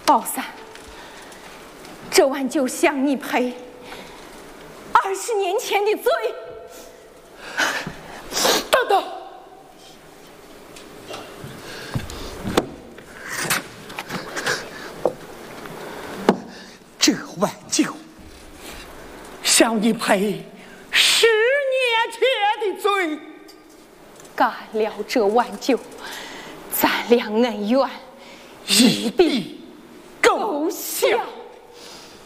宝三，这碗酒向你赔20年前的罪。 等等，这碗酒向你赔10年前的罪。 干了这碗酒，咱俩恩怨一笔勾销。